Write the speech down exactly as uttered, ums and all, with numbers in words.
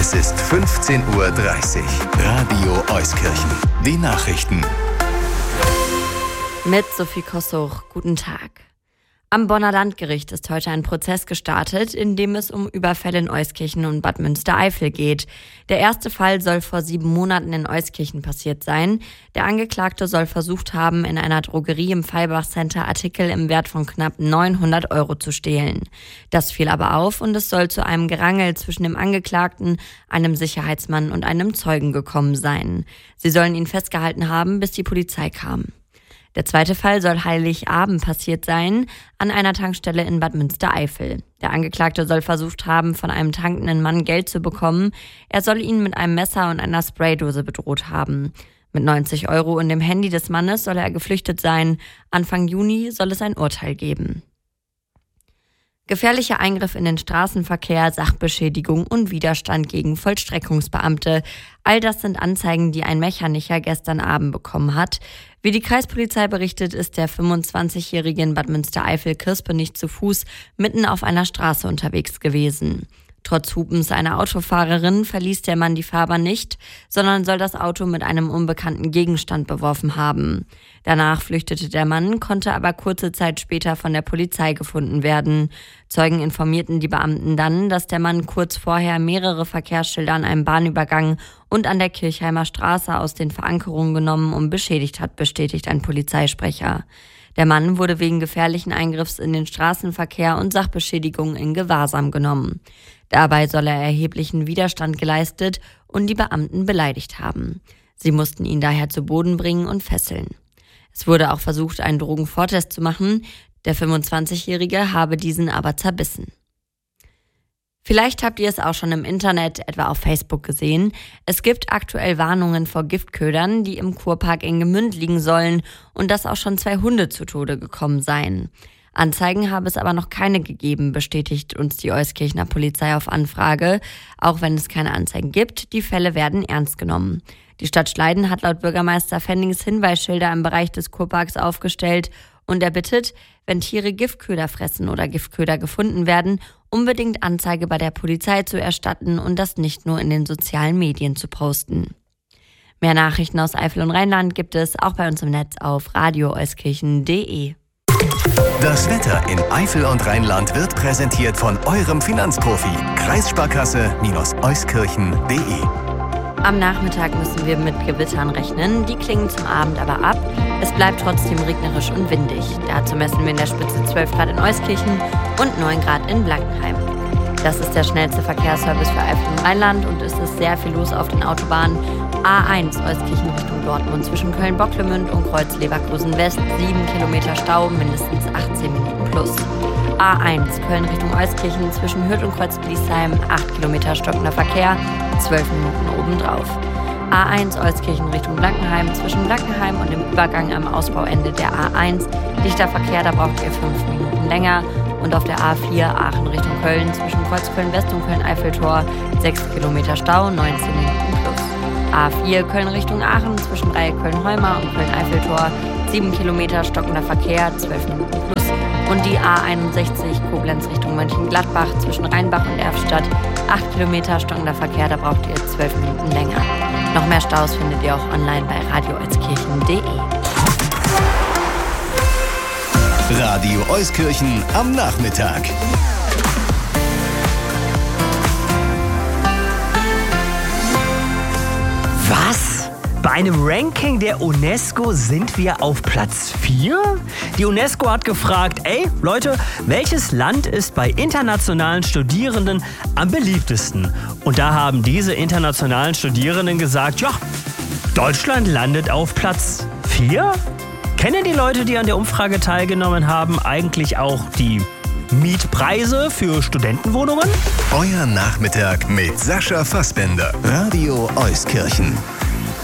Es ist fünfzehn Uhr dreißig. Radio Euskirchen. Die Nachrichten. Mit Sophie Kossuch. Guten Tag. Am Bonner Landgericht ist heute ein Prozess gestartet, in dem es um Überfälle in Euskirchen und Bad Münstereifel geht. Der erste Fall soll vor sieben Monaten in Euskirchen passiert sein. Der Angeklagte soll versucht haben, in einer Drogerie im Fallbach Center Artikel im Wert von knapp neunhundert Euro zu stehlen. Das fiel aber auf und es soll zu einem Gerangel zwischen dem Angeklagten, einem Sicherheitsmann und einem Zeugen gekommen sein. Sie sollen ihn festgehalten haben, bis die Polizei kam. Der zweite Fall soll Heiligabend passiert sein, an einer Tankstelle in Bad Münstereifel. Der Angeklagte soll versucht haben, von einem tankenden Mann Geld zu bekommen. Er soll ihn mit einem Messer und einer Spraydose bedroht haben. Mit neunzig Euro und dem Handy des Mannes soll er geflüchtet sein. Anfang Juni soll es ein Urteil geben. Gefährlicher Eingriff in den Straßenverkehr, Sachbeschädigung und Widerstand gegen Vollstreckungsbeamte. All das sind Anzeigen, die ein Mechaniker gestern Abend bekommen hat. Wie die Kreispolizei berichtet, ist der fünfundzwanzigjährige in Bad Münstereifel-Kirspe nicht zu Fuß mitten auf einer Straße unterwegs gewesen. Trotz Hupens einer Autofahrerin verließ der Mann die Fahrbahn nicht, sondern soll das Auto mit einem unbekannten Gegenstand beworfen haben. Danach flüchtete der Mann, konnte aber kurze Zeit später von der Polizei gefunden werden. Zeugen informierten die Beamten dann, dass der Mann kurz vorher mehrere Verkehrsschilder an einem Bahnübergang und an der Kirchheimer Straße aus den Verankerungen genommen und beschädigt hat, bestätigt ein Polizeisprecher. Der Mann wurde wegen gefährlichen Eingriffs in den Straßenverkehr und Sachbeschädigung in Gewahrsam genommen. Dabei soll er erheblichen Widerstand geleistet und die Beamten beleidigt haben. Sie mussten ihn daher zu Boden bringen und fesseln. Es wurde auch versucht, einen Drogenvortest zu machen. Der fünfundzwanzigjährige habe diesen aber zerbissen. Vielleicht habt ihr es auch schon im Internet, etwa auf Facebook gesehen. Es gibt aktuell Warnungen vor Giftködern, die im Kurpark in Gemünd liegen sollen und dass auch schon zwei Hunde zu Tode gekommen seien. Anzeigen habe es aber noch keine gegeben, bestätigt uns die Euskirchener Polizei auf Anfrage. Auch wenn es keine Anzeigen gibt, die Fälle werden ernst genommen. Die Stadt Schleiden hat laut Bürgermeister Fennings Hinweisschilder im Bereich des Kurparks aufgestellt und er bittet, wenn Tiere Giftköder fressen oder Giftköder gefunden werden, unbedingt Anzeige bei der Polizei zu erstatten und das nicht nur in den sozialen Medien zu posten. Mehr Nachrichten aus Eifel und Rheinland gibt es auch bei uns im Netz auf radio euskirchen punkt de. Das Wetter in Eifel und Rheinland wird präsentiert von eurem Finanzprofi. Kreissparkasse-euskirchen punkt de. Am Nachmittag müssen wir mit Gewittern rechnen, die klingen zum Abend aber ab. Es bleibt trotzdem regnerisch und windig. Dazu messen wir in der Spitze zwölf Grad in Euskirchen und neun Grad in Blankenheim. Das ist der schnellste Verkehrsservice für Eifel und Rheinland und es ist sehr viel los auf den Autobahnen. A eins Euskirchen Richtung Dortmund zwischen Köln-Bocklemünd und Kreuz-Leverkusen West, sieben Kilometer Stau, mindestens achtzehn Minuten plus. A eins Köln Richtung Euskirchen zwischen Hürth und Kreuz-Bliesheim, acht Kilometer stockender Verkehr, zwölf Minuten obendrauf. A eins Euskirchen Richtung Blankenheim zwischen Blankenheim und dem Übergang am Ausbauende der A eins, dichter Verkehr, da braucht ihr fünf Minuten länger. Und auf der A vier Aachen Richtung Köln zwischen Kreuzköln West und Köln-Eiffeltor, sechs Kilometer Stau, neunzehn Minuten plus. A vier Köln Richtung Aachen zwischen Dreieck Köln-Holmer und Köln-Eiffeltor, sieben Kilometer stockender Verkehr, zwölf Minuten plus. Und die A einundsechzig Koblenz Richtung Mönchengladbach zwischen Rheinbach und Erftstadt, acht Kilometer stockender Verkehr, da braucht ihr zwölf Minuten länger. Noch mehr Staus findet ihr auch online bei radio euskirchen punkt de. Radio Euskirchen am Nachmittag. Was? Bei einem Ranking der UNESCO sind wir auf Platz vier? Die UNESCO hat gefragt, ey Leute, welches Land ist bei internationalen Studierenden am beliebtesten? Und da haben diese internationalen Studierenden gesagt, ja, Deutschland landet auf Platz vier? Kennen die Leute, die an der Umfrage teilgenommen haben, eigentlich auch die Mietpreise für Studentenwohnungen? Euer Nachmittag mit Sascha Fassbender. Radio Euskirchen.